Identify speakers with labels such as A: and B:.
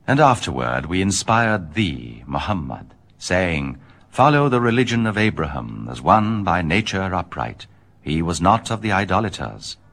A: And afterward we inspired thee, Muhammad, saying, Follow the religion of Abraham, as one by nature upright. He was not of the idolaters.